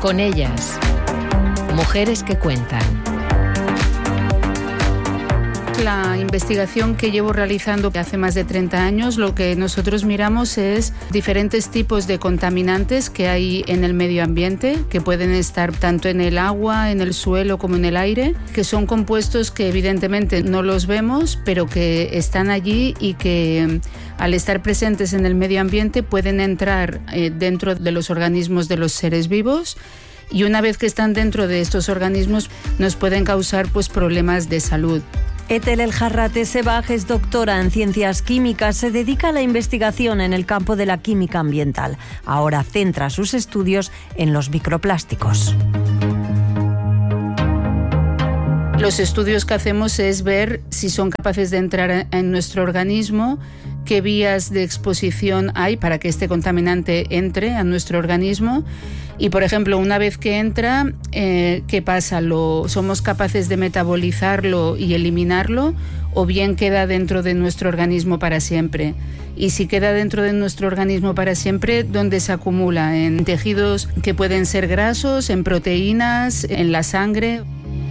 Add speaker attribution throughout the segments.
Speaker 1: Con ellas, mujeres que cuentan.
Speaker 2: La investigación que llevo realizando hace más de 30 años, lo que nosotros miramos es diferentes tipos de contaminantes que hay en el medio ambiente, que pueden estar tanto en el agua, en el suelo como en el aire, que son compuestos que evidentemente no los vemos, pero que están allí y que al estar presentes en el medio ambiente pueden entrar dentro de los organismos de los seres vivos. Y una vez que están dentro de estos organismos nos pueden causar problemas de salud.
Speaker 3: Ethel El Harrate Sebag es doctora en Ciencias Químicas, se dedica a la investigación en el campo de la química ambiental. Ahora centra sus estudios en los microplásticos.
Speaker 2: Los estudios que hacemos es ver si son capaces de entrar en nuestro organismo, qué vías de exposición hay para que este contaminante entre a nuestro organismo. Y, por ejemplo, una vez que entra, ¿qué pasa? ¿Somos capaces de metabolizarlo y eliminarlo o bien queda dentro de nuestro organismo para siempre? Y si queda dentro de nuestro organismo para siempre, ¿dónde se acumula? ¿En tejidos que pueden ser grasos, en proteínas, en la sangre?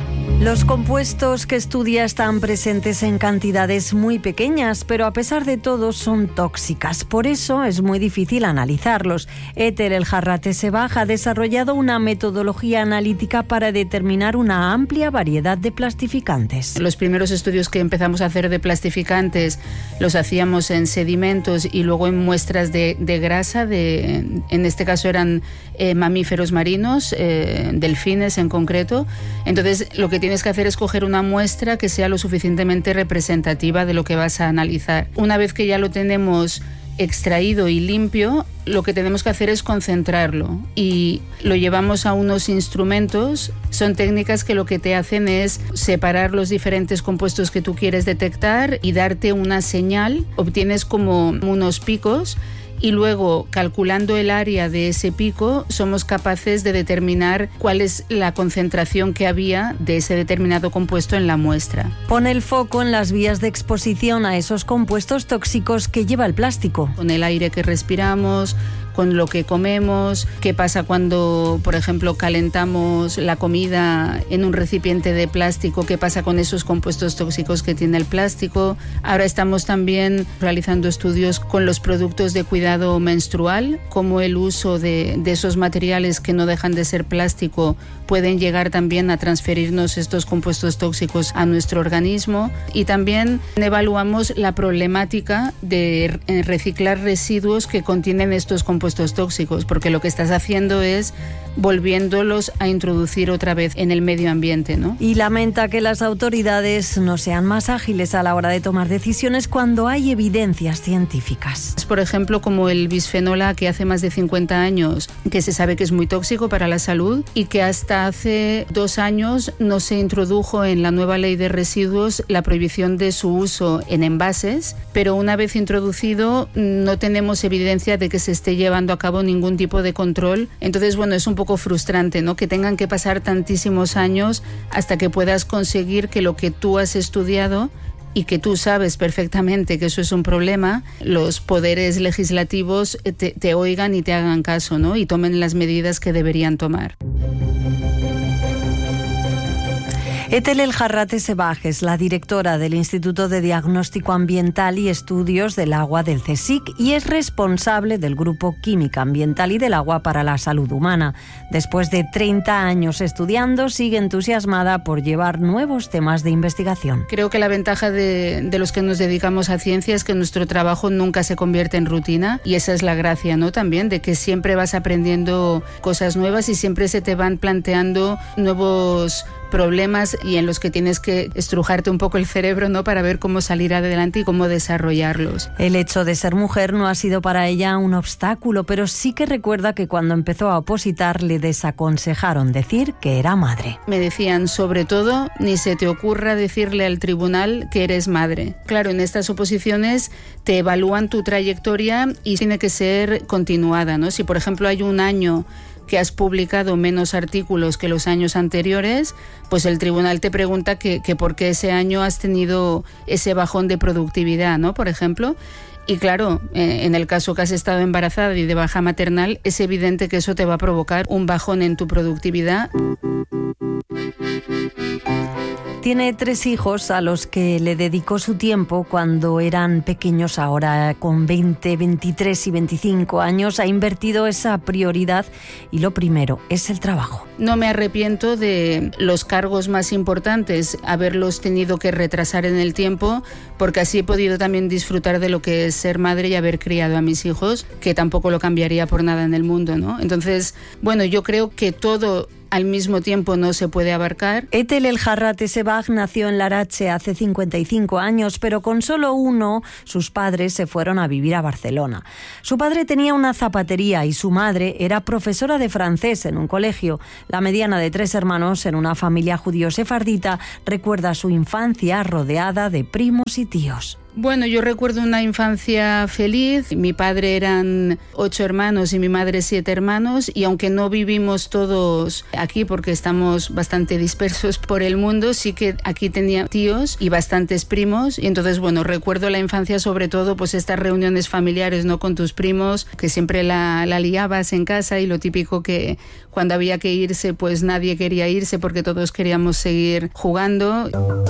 Speaker 3: Los compuestos que estudia están presentes en cantidades muy pequeñas, pero a pesar de todo son tóxicas. Por eso es muy difícil analizarlos. Ethel El Harrate Sebag ha desarrollado una metodología analítica para determinar una amplia variedad de plastificantes.
Speaker 2: Los primeros estudios que empezamos a hacer de plastificantes los hacíamos en sedimentos y luego en muestras de grasa, en este caso eran mamíferos marinos, delfines en concreto. Entonces lo que tienes que hacer es coger una muestra que sea lo suficientemente representativa de lo que vas a analizar. Una vez que ya lo tenemos extraído y limpio, lo que tenemos que hacer es concentrarlo y lo llevamos a unos instrumentos. Son técnicas que lo que te hacen es separar los diferentes compuestos que tú quieres detectar y darte una señal. Obtienes como unos picos y luego, calculando el área de ese pico, somos capaces de determinar cuál es la concentración que había de ese determinado compuesto en la muestra.
Speaker 3: Pone el foco en las vías de exposición a esos compuestos tóxicos que lleva el plástico.
Speaker 2: Con el aire que respiramos, con lo que comemos, qué pasa cuando, por ejemplo, calentamos la comida en un recipiente de plástico, qué pasa con esos compuestos tóxicos que tiene el plástico. Ahora estamos también realizando estudios con los productos de cuidado menstrual, cómo el uso de esos materiales que no dejan de ser plástico pueden llegar también a transferirnos estos compuestos tóxicos a nuestro organismo. Y también evaluamos la problemática de reciclar residuos que contienen estos compuestos tóxicos, porque lo que estás haciendo es volviéndolos a introducir otra vez en el medio ambiente, ¿no?
Speaker 3: Y lamenta que las autoridades no sean más ágiles a la hora de tomar decisiones cuando hay evidencias científicas.
Speaker 2: Por ejemplo, como el bisfenol A, que hace más de 50 años que se sabe que es muy tóxico para la salud y que hasta hace 2 años no se introdujo en la nueva ley de residuos la prohibición de su uso en envases, pero una vez introducido no tenemos evidencia de que se esté llevando a cabo ningún tipo de control. Entonces, bueno, es un poco frustrante, ¿no?, que tengan que pasar tantísimos años hasta que puedas conseguir que lo que tú has estudiado y que tú sabes perfectamente que eso es un problema, los poderes legislativos te oigan y te hagan caso, ¿no?, y tomen las medidas que deberían tomar.
Speaker 3: Ethel El Harrate Sebag es la directora del Instituto de Diagnóstico Ambiental y Estudios del Agua del CSIC y es responsable del Grupo Química Ambiental y del Agua para la Salud Humana. Después de 30 años estudiando, sigue entusiasmada por llevar nuevos temas de investigación.
Speaker 2: Creo que la ventaja de los que nos dedicamos a ciencia es que nuestro trabajo nunca se convierte en rutina y esa es la gracia, ¿no?, también, de que siempre vas aprendiendo cosas nuevas y siempre se te van planteando nuevos problemas y en los que tienes que estrujarte un poco el cerebro, ¿no?, para ver cómo salir adelante y cómo desarrollarlos.
Speaker 3: El hecho de ser mujer no ha sido para ella un obstáculo, pero sí que recuerda que cuando empezó a opositar le desaconsejaron decir que era madre.
Speaker 2: Me decían, sobre todo, ni se te ocurra decirle al tribunal que eres madre. Claro, en estas oposiciones te evalúan tu trayectoria y tiene que ser continuada, ¿no? Si, por ejemplo, hay un año que has publicado menos artículos que los años anteriores, pues el tribunal te pregunta que por qué ese año has tenido ese bajón de productividad, ¿no?, por ejemplo. Y claro, en el caso que has estado embarazada y de baja maternal, es evidente que eso te va a provocar un bajón en tu productividad.
Speaker 3: Tiene 3 hijos a los que le dedicó su tiempo cuando eran pequeños. Ahora, con 20, 23 y 25 años, ha invertido esa prioridad y lo primero es el trabajo.
Speaker 2: No me arrepiento de los cargos más importantes, haberlos tenido que retrasar en el tiempo, porque así he podido también disfrutar de lo que es ser madre y haber criado a mis hijos, que tampoco lo cambiaría por nada en el mundo, ¿no? Entonces, bueno, yo creo que todo al mismo tiempo no se puede abarcar.
Speaker 3: Etel El Harrate Sebag nació en Larache hace 55 años, pero con solo uno, sus padres se fueron a vivir a Barcelona. Su padre tenía una zapatería y su madre era profesora de francés en un colegio. La mediana de 3 hermanos en una familia judío-sefardita recuerda su infancia rodeada de primos y tíos.
Speaker 2: Bueno, yo recuerdo una infancia feliz. Mi padre eran 8 hermanos y mi madre 7 hermanos, y aunque no vivimos todos aquí porque estamos bastante dispersos por el mundo, sí que aquí tenía tíos y bastantes primos, y entonces, bueno, recuerdo la infancia sobre todo pues estas reuniones familiares, ¿no?, con tus primos, que siempre la liabas en casa, y lo típico que cuando había que irse pues nadie quería irse porque todos queríamos seguir jugando.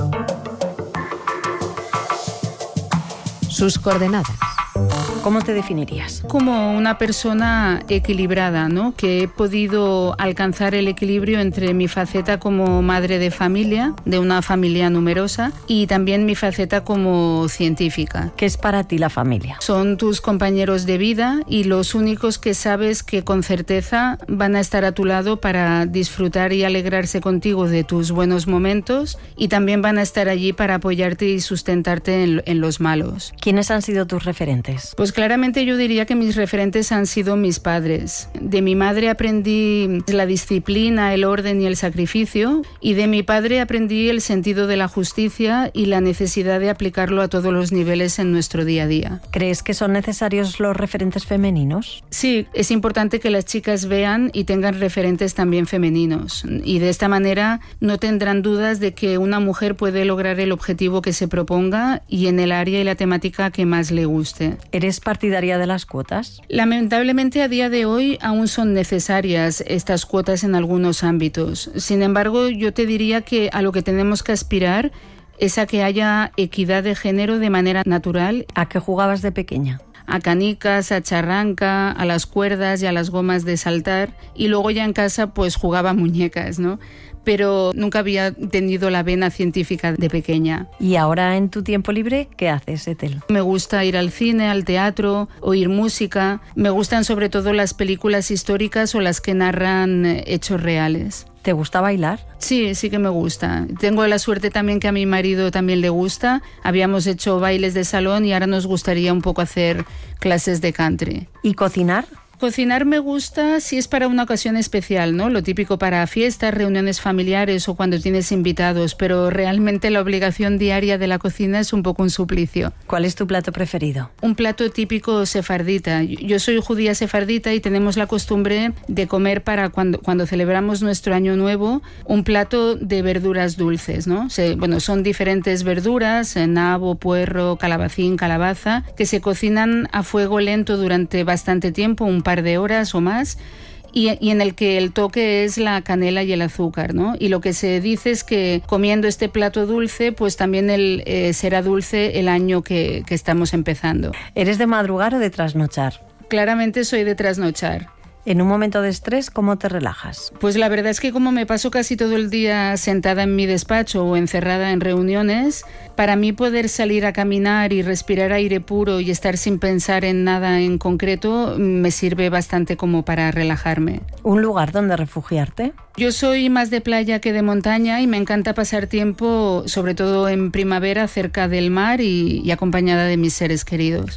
Speaker 1: Sus coordenadas.
Speaker 3: ¿Cómo te definirías?
Speaker 2: Como una persona equilibrada, ¿no? Que he podido alcanzar el equilibrio entre mi faceta como madre de familia, de una familia numerosa, y también mi faceta como científica.
Speaker 3: ¿Qué es para ti la familia?
Speaker 2: Son tus compañeros de vida y los únicos que sabes que con certeza van a estar a tu lado para disfrutar y alegrarse contigo de tus buenos momentos, y también van a estar allí para apoyarte y sustentarte en los malos.
Speaker 3: ¿Quiénes han sido tus referentes?
Speaker 2: Pues claramente yo diría que mis referentes han sido mis padres. De mi madre aprendí la disciplina, el orden y el sacrificio, y de mi padre aprendí el sentido de la justicia y la necesidad de aplicarlo a todos los niveles en nuestro día a día.
Speaker 3: ¿Crees que son necesarios los referentes femeninos?
Speaker 2: Sí, es importante que las chicas vean y tengan referentes también femeninos, y de esta manera no tendrán dudas de que una mujer puede lograr el objetivo que se proponga y en el área y la temática que más le guste.
Speaker 3: ¿Eres partidaria de las cuotas?
Speaker 2: Lamentablemente a día de hoy aún son necesarias estas cuotas en algunos ámbitos. Sin embargo, yo te diría que a lo que tenemos que aspirar es a que haya equidad de género de manera natural.
Speaker 3: ¿A qué jugabas de pequeña?
Speaker 2: A canicas, a charranca, a las cuerdas y a las gomas de saltar, y luego ya en casa pues jugaba muñecas, ¿no? Pero nunca había tenido la vena científica de pequeña.
Speaker 3: ¿Y ahora en tu tiempo libre qué haces, Etel?
Speaker 2: Me gusta ir al cine, al teatro, oír música. Me gustan sobre todo las películas históricas o las que narran hechos reales.
Speaker 3: ¿Te gusta bailar?
Speaker 2: Sí, sí que me gusta. Tengo la suerte también que a mi marido también le gusta. Habíamos hecho bailes de salón y ahora nos gustaría un poco hacer clases de country.
Speaker 3: ¿Y cocinar?
Speaker 2: Cocinar me gusta si es para una ocasión especial, ¿no? Lo típico para fiestas, reuniones familiares o cuando tienes invitados, pero realmente la obligación diaria de la cocina es un poco un suplicio.
Speaker 3: ¿Cuál es tu plato preferido?
Speaker 2: Un plato típico sefardita. Yo soy judía sefardita y tenemos la costumbre de comer para cuando celebramos nuestro año nuevo un plato de verduras dulces, ¿no? Son diferentes verduras, nabo, puerro, calabacín, calabaza, que se cocinan a fuego lento durante bastante tiempo, un par de horas o más, y en el que el toque es la canela y el azúcar, ¿no? Y lo que se dice es que comiendo este plato dulce, pues también será dulce el año que estamos empezando.
Speaker 3: ¿Eres de madrugar o de trasnochar?
Speaker 2: Claramente soy de trasnochar.
Speaker 3: En un momento de estrés, ¿cómo te relajas?
Speaker 2: Pues la verdad es que como me paso casi todo el día sentada en mi despacho o encerrada en reuniones, para mí poder salir a caminar y respirar aire puro y estar sin pensar en nada en concreto me sirve bastante como para relajarme.
Speaker 3: ¿Un lugar donde refugiarte?
Speaker 2: Yo soy más de playa que de montaña y me encanta pasar tiempo, sobre todo en primavera, cerca del mar y acompañada de mis seres queridos.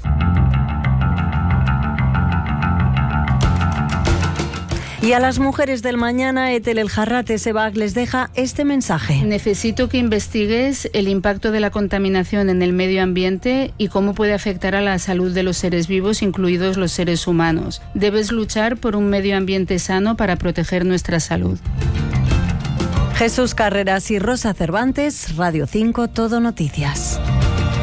Speaker 3: Y a las mujeres del mañana, Etel El Harrate Sebag les deja este mensaje.
Speaker 2: Necesito que investigues el impacto de la contaminación en el medio ambiente y cómo puede afectar a la salud de los seres vivos, incluidos los seres humanos. Debes luchar por un medio ambiente sano para proteger nuestra salud.
Speaker 3: Jesús Carreras y Rosa Cervantes, Radio 5, Todo Noticias.